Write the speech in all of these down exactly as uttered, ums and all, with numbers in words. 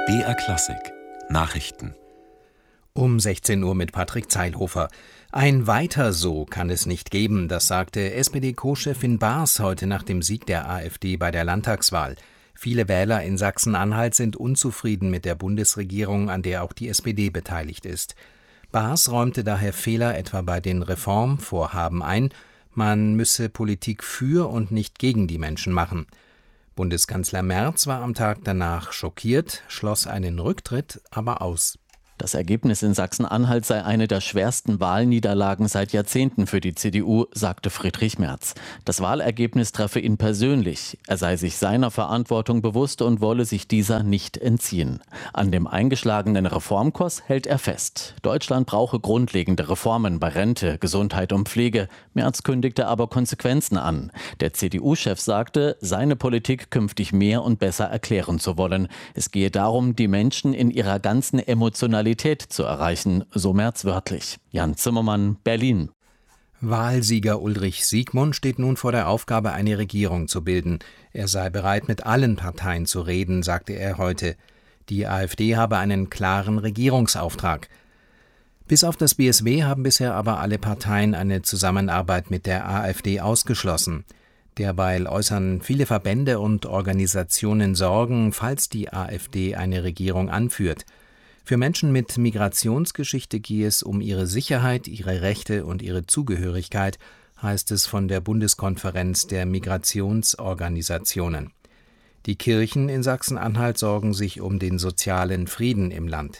B R Klassik Nachrichten Um sechzehn Uhr mit Patrick Zeilhofer. Ein Weiter so kann es nicht geben, das sagte S P D-Co-Chefin Baas heute nach dem Sieg der AfD bei der Landtagswahl. Viele Wähler in Sachsen-Anhalt sind unzufrieden mit der Bundesregierung, an der auch die S P D beteiligt ist. Baas räumte daher Fehler etwa bei den Reformvorhaben ein. Man müsse Politik für und nicht gegen die Menschen machen. Bundeskanzler Merz war am Tag danach schockiert, schloss einen Rücktritt aber aus. Das Ergebnis in Sachsen-Anhalt sei eine der schwersten Wahlniederlagen seit Jahrzehnten für die C D U, sagte Friedrich Merz. Das Wahlergebnis treffe ihn persönlich. Er sei sich seiner Verantwortung bewusst und wolle sich dieser nicht entziehen. An dem eingeschlagenen Reformkurs hält er fest. Deutschland brauche grundlegende Reformen bei Rente, Gesundheit und Pflege. Merz kündigte aber Konsequenzen an. Der C D U-Chef sagte, seine Politik künftig mehr und besser erklären zu wollen. Es gehe darum, die Menschen in ihrer ganzen Emotionalität zu erreichen, so Merz wörtlich. Jan Zimmermann, Berlin. Wahlsieger Ulrich Siegmund steht nun vor der Aufgabe, eine Regierung zu bilden. Er sei bereit, mit allen Parteien zu reden, sagte er heute. Die AfD habe einen klaren Regierungsauftrag. Bis auf das B S W haben bisher aber alle Parteien eine Zusammenarbeit mit der AfD ausgeschlossen. Derweil äußern viele Verbände und Organisationen Sorgen, falls die AfD eine Regierung anführt. Für Menschen mit Migrationsgeschichte gehe es um ihre Sicherheit, ihre Rechte und ihre Zugehörigkeit, heißt es von der Bundeskonferenz der Migrationsorganisationen. Die Kirchen in Sachsen-Anhalt sorgen sich um den sozialen Frieden im Land.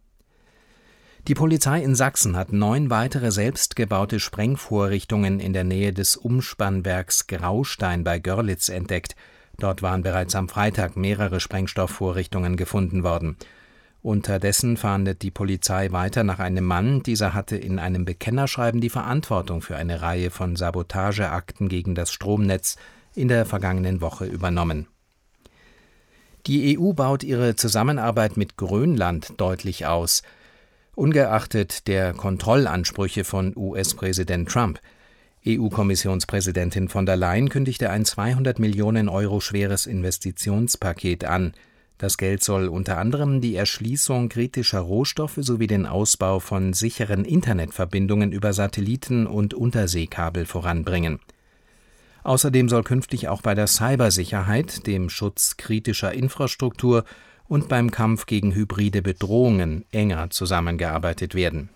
Die Polizei in Sachsen hat neun weitere selbstgebaute Sprengvorrichtungen in der Nähe des Umspannwerks Graustein bei Görlitz entdeckt. Dort waren bereits am Freitag mehrere Sprengstoffvorrichtungen gefunden worden. Unterdessen fahndet die Polizei weiter nach einem Mann. Dieser hatte in einem Bekennerschreiben die Verantwortung für eine Reihe von Sabotageakten gegen das Stromnetz in der vergangenen Woche übernommen. Die E U baut ihre Zusammenarbeit mit Grönland deutlich aus, ungeachtet der Kontrollansprüche von U S-Präsident Trump. E U-Kommissionspräsidentin von der Leyen kündigte ein zweihundert Millionen Euro schweres Investitionspaket an. Das Geld soll unter anderem die Erschließung kritischer Rohstoffe sowie den Ausbau von sicheren Internetverbindungen über Satelliten und Unterseekabel voranbringen. Außerdem soll künftig auch bei der Cybersicherheit, dem Schutz kritischer Infrastruktur und beim Kampf gegen hybride Bedrohungen enger zusammengearbeitet werden.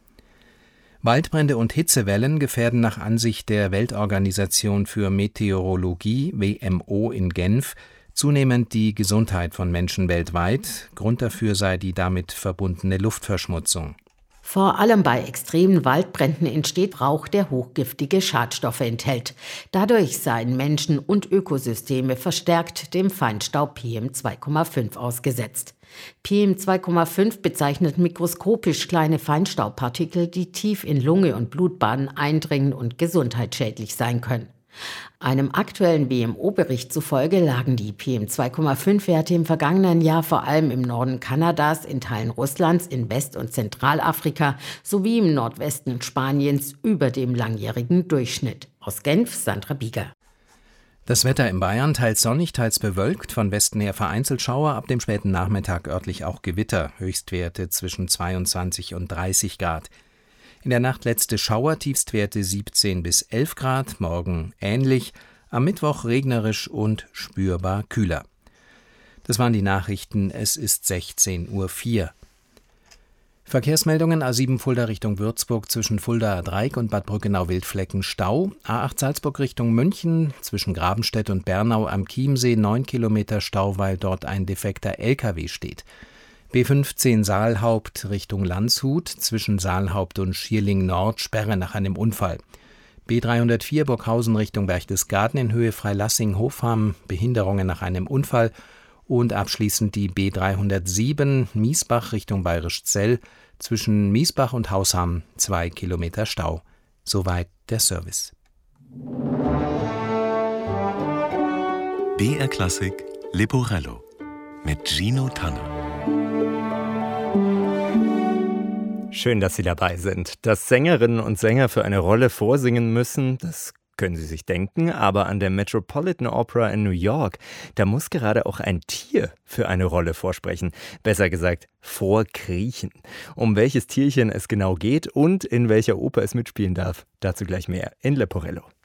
Waldbrände und Hitzewellen gefährden nach Ansicht der Weltorganisation für Meteorologie W M O in Genf zunehmend die Gesundheit von Menschen weltweit. Grund dafür sei die damit verbundene Luftverschmutzung. Vor allem bei extremen Waldbränden entsteht Rauch, der hochgiftige Schadstoffe enthält. Dadurch seien Menschen und Ökosysteme verstärkt dem Feinstaub P M zwei Komma fünf ausgesetzt. P M zwei Komma fünf bezeichnet mikroskopisch kleine Feinstaubpartikel, die tief in Lunge und Blutbahnen eindringen und gesundheitsschädlich sein können. Einem aktuellen W M O-Bericht zufolge lagen die P M zwei Komma fünf Werte im vergangenen Jahr vor allem im Norden Kanadas, in Teilen Russlands, in West- und Zentralafrika sowie im Nordwesten Spaniens über dem langjährigen Durchschnitt. Aus Genf, Sandra Bieger. Das Wetter in Bayern teils sonnig, teils bewölkt, von Westen her vereinzelt Schauer, ab dem späten Nachmittag örtlich auch Gewitter, Höchstwerte zwischen zweiundzwanzig und dreißig Grad. In der Nacht letzte Schauer, Tiefstwerte siebzehn bis elf Grad, morgen ähnlich, am Mittwoch regnerisch und spürbar kühler. Das waren die Nachrichten, es ist sechzehn Uhr vier. Verkehrsmeldungen: A sieben Fulda Richtung Würzburg zwischen Fulda-Dreieck und Bad Brückenau-Wildflecken Stau, A acht Salzburg Richtung München zwischen Grabenstedt und Bernau am Chiemsee neun Kilometer Stau, weil dort ein defekter L K W steht. B fünfzehn Saalhaupt Richtung Landshut, zwischen Saalhaupt und Schierling Nord Sperre nach einem Unfall. B dreihundertvier Burghausen Richtung Berchtesgaden in Höhe Freilassing-Hofheim, Behinderungen nach einem Unfall. Und abschließend die B dreihundertsieben Miesbach Richtung Bayrischzell, zwischen Miesbach und Hausham zwei Kilometer Stau. Soweit der Service. B R Klassik Leporello mit Gino Tanner. Schön, dass Sie dabei sind. Dass Sängerinnen und Sänger für eine Rolle vorsingen müssen, das Können Sie sich denken, aber an der Metropolitan Opera in New York, da muss gerade auch ein Tier für eine Rolle vorsprechen. Besser gesagt, vorkriechen. Um welches Tierchen es genau geht und in welcher Oper es mitspielen darf, dazu gleich mehr in Leporello.